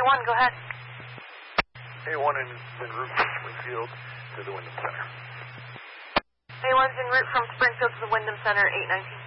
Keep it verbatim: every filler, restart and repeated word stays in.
one, go ahead. A one is en route from Springfield to the Wyndham Center. A one's en route from Springfield to the Wyndham Center, eight nineteen.